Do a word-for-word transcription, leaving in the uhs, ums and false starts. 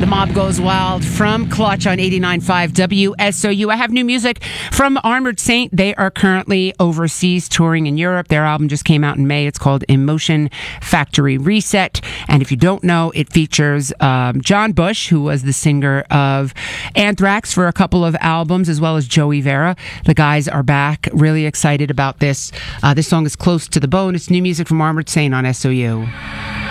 The Mob Goes Wild from Clutch on eighty-nine point five W S O U. I have new music from Armored Saint. They are currently overseas touring in Europe. Their album just came out in May. It's called Emotion Factory Reset. And if you don't know, it features um, John Bush, who was the singer of Anthrax for a couple of albums, as well as Joey Vera. The guys are back. Really excited about this. Uh, this song is Close to the Bone. It's new music from Armored Saint on S O U.